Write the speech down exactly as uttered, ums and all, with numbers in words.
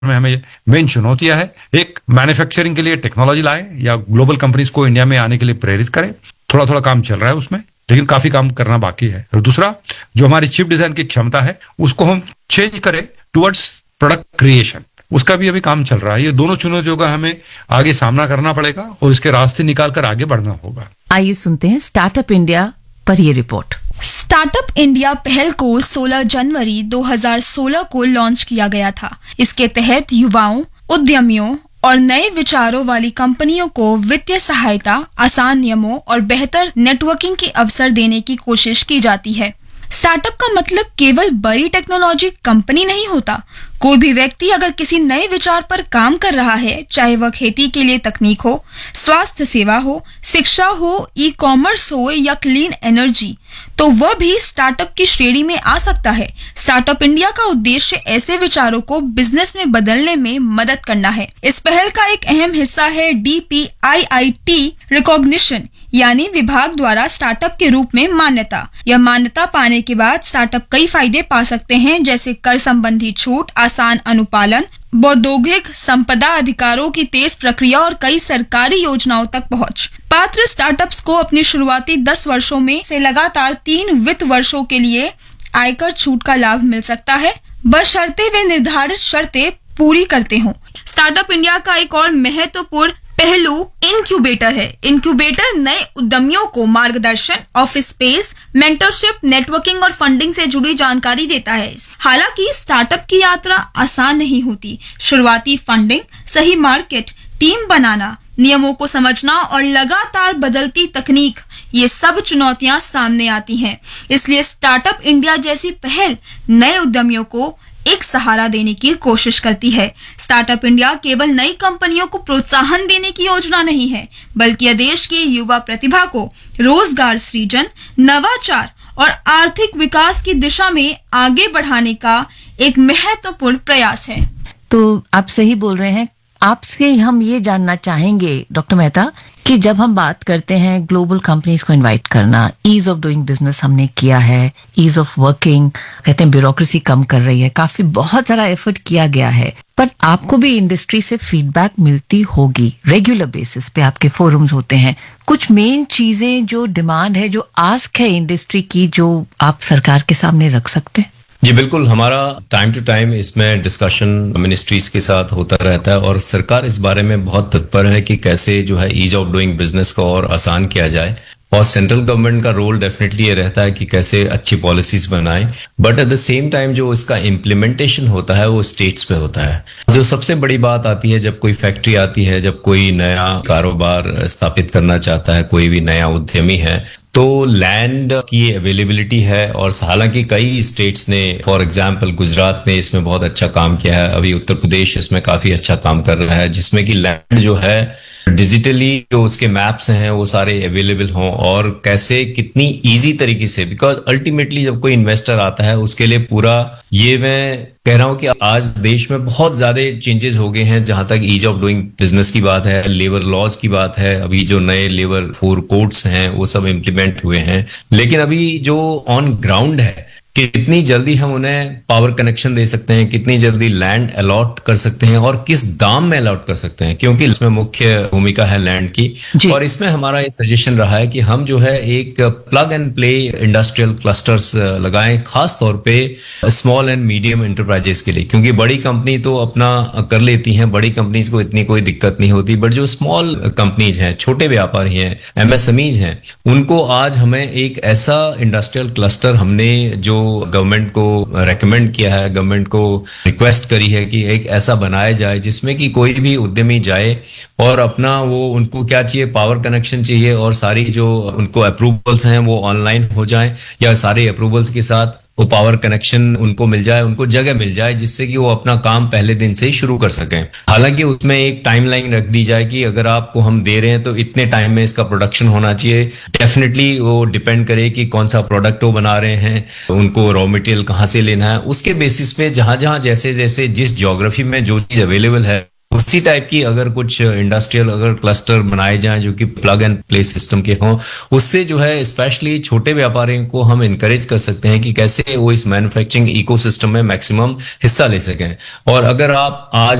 में हमें मेन चुनौतियां है। एक, मैन्युफैक्चरिंग के लिए टेक्नोलॉजी लाए या ग्लोबल कंपनीज को इंडिया में आने के लिए प्रेरित करें। थोड़ा थोड़ा काम चल रहा है उसमें, लेकिन काफी काम करना बाकी है। और दूसरा, जो हमारी चिप डिजाइन की क्षमता है उसको हम चेंज करें टुवर्ड्स प्रोडक्ट क्रिएशन, उसका भी अभी काम चल रहा है। ये दोनों चुनौतियों का हमें आगे सामना करना पड़ेगा और इसके रास्ते निकाल कर आगे बढ़ना होगा। आइए सुनते हैं स्टार्टअप इंडिया पर ये रिपोर्ट। स्टार्टअप इंडिया पहल को सोलह जनवरी दो हज़ार सोलह को लॉन्च किया गया था। इसके तहत युवाओं, उद्यमियों और नए विचारों वाली कंपनियों को वित्तीय सहायता, आसान नियमों और बेहतर नेटवर्किंग के अवसर देने की कोशिश की जाती है। स्टार्टअप का मतलब केवल बड़ी टेक्नोलॉजी कंपनी नहीं होता। कोई भी व्यक्ति अगर किसी नए विचार पर काम कर रहा है, चाहे वह खेती के लिए तकनीक हो, स्वास्थ्य सेवा हो, शिक्षा हो, ई कॉमर्स हो या क्लीन एनर्जी, तो वह भी स्टार्टअप की श्रेणी में आ सकता है। स्टार्टअप इंडिया का उद्देश्य ऐसे विचारों को बिजनेस में बदलने में मदद करना है। इस पहल का एक अहम हिस्सा है D P I I T recognition, यानी विभाग द्वारा स्टार्टअप के रूप में मान्यता। यह मान्यता पाने के बाद स्टार्टअप कई फायदे पा सकते हैं, जैसे कर संबंधी छूट, आसान अनुपालन, बौद्धिक संपदा अधिकारों की तेज प्रक्रिया और कई सरकारी योजनाओं तक पहुंच। पात्र स्टार्टअप्स को अपनी शुरुआती दस वर्षों में से लगातार तीन वित्त वर्षों के लिए आयकर छूट का लाभ मिल सकता है, बशर्ते वे निर्धारित शर्तें पूरी करते हों। स्टार्टअप इंडिया का एक और महत्वपूर्ण पहलू इनक्यूबेटर है। इनक्यूबेटर नए उद्यमियों को मार्गदर्शन, ऑफिस स्पेस, मेंटरशिप, नेटवर्किंग और फंडिंग से जुड़ी जानकारी देता है। हालांकि स्टार्टअप की यात्रा आसान नहीं होती। शुरुआती फंडिंग, सही मार्केट, टीम बनाना, नियमों को समझना और लगातार बदलती तकनीक, ये सब चुनौतियां सामने आती हैं। इसलिए स्टार्टअप इंडिया जैसी पहल नए उद्यमियों को एक सहारा देने की कोशिश करती है। स्टार्टअप इंडिया केवल नई कंपनियों को प्रोत्साहन देने की योजना नहीं है, बल्कि यह देश की युवा प्रतिभा को रोजगार सृजन, नवाचार और आर्थिक विकास की दिशा में आगे बढ़ाने का एक महत्वपूर्ण प्रयास है। तो आप सही बोल रहे हैं। आपसे हम ये जानना चाहेंगे डॉक्टर मेहता कि जब हम बात करते हैं ग्लोबल कंपनीज को इनवाइट करना, ईज ऑफ डूइंग बिजनेस हमने किया है, ईज ऑफ वर्किंग, कहते हैं ब्यूरोक्रेसी कम कर रही है, काफी बहुत सारा एफर्ट किया गया है, पर आपको भी इंडस्ट्री से फीडबैक मिलती होगी रेगुलर बेसिस पे, आपके फोरम्स होते हैं। कुछ मेन चीजें जो डिमांड है, जो आस्क है इंडस्ट्री की, जो आप सरकार के सामने रख सकते हैं? जी बिल्कुल, हमारा टाइम टू टाइम इसमें डिस्कशन मिनिस्ट्रीज के साथ होता रहता है और सरकार इस बारे में बहुत तत्पर है कि कैसे जो है ईज ऑफ डूइंग बिजनेस को और आसान किया जाए। और सेंट्रल गवर्नमेंट का रोल डेफिनेटली ये रहता है कि कैसे अच्छी पॉलिसीज बनाएं, but at the same time जो इसका इम्प्लीमेंटेशन होता है वो स्टेट्स पे होता है। जो सबसे बड़ी बात आती है जब कोई फैक्ट्री आती है, जब कोई नया कारोबार स्थापित करना चाहता है, कोई भी नया उद्यमी है, तो लैंड की अवेलेबिलिटी है। और हालांकि कई स्टेट्स ने, फॉर एग्जांपल गुजरात ने इसमें बहुत अच्छा काम किया है, अभी उत्तर प्रदेश इसमें काफी अच्छा काम कर रहा है, जिसमें कि लैंड जो है डिजिटली जो उसके मैप्स हैं वो सारे अवेलेबल हों और कैसे कितनी इजी तरीके से, बिकॉज अल्टीमेटली जब कोई इन्वेस्टर आता है उसके लिए पूरा, ये मैं कह रहा हूं कि आज देश में बहुत ज्यादा चेंजेस हो गए हैं जहां तक ईज ऑफ डूइंग बिजनेस की बात है, लेबर लॉज की बात है, अभी जो नए लेबर फोर कोड्स हैं वो सब इम्प्लीमेंट हुए हैं, लेकिन अभी जो ऑन ग्राउंड है कितनी जल्दी हम उन्हें पावर कनेक्शन दे सकते हैं, कितनी जल्दी लैंड अलॉट कर सकते हैं और किस दाम में अलॉट कर सकते हैं, क्योंकि इसमें मुख्य भूमिका है लैंड की। और इसमें हमारा एक सजेशन रहा है कि हम जो है एक plug and play industrial clusters लगाएं, खास तौर पे स्मॉल एंड मीडियम एंटरप्राइजेस के लिए, क्योंकि बड़ी कंपनी तो अपना कर लेती हैं, बड़ी कंपनीज को इतनी कोई दिक्कत नहीं होती, बट जो स्मॉल कंपनीज हैं, छोटे व्यापारी हैं, एमएसएमईज हैं, उनको आज हमें एक ऐसा इंडस्ट्रियल क्लस्टर हमने जो गवर्नमेंट को रेकमेंड किया है, गवर्नमेंट को रिक्वेस्ट करी है कि एक ऐसा बनाया जाए जिसमें कि कोई भी उद्यमी जाए और अपना वो, उनको क्या चाहिए, पावर कनेक्शन चाहिए और सारी जो उनको अप्रूवल्स हैं वो ऑनलाइन हो जाए, या सारे अप्रूवल्स के साथ वो पावर कनेक्शन उनको मिल जाए, उनको जगह मिल जाए, जिससे कि वो अपना काम पहले दिन से ही शुरू कर सकें। हालांकि उसमें एक टाइमलाइन रख दी जाए कि अगर आपको हम दे रहे हैं तो इतने टाइम में इसका प्रोडक्शन होना चाहिए। डेफिनेटली वो डिपेंड करे कि कौन सा प्रोडक्ट वो बना रहे हैं, उनको रॉ मटेरियल कहाँ से लेना है, उसके बेसिस पे जहां जहां जैसे जैसे जिस ज्योग्राफी में जो चीज अवेलेबल है उसी टाइप की अगर कुछ इंडस्ट्रियल अगर क्लस्टर बनाए जाएं जो कि प्लग एंड प्ले सिस्टम के हों, उससे जो है स्पेशली छोटे व्यापारियों को हम इनकरेज कर सकते हैं कि कैसे वो इस मैन्युफैक्चरिंग इकोसिस्टम में मैक्सिमम हिस्सा ले सकें। और अगर आप आज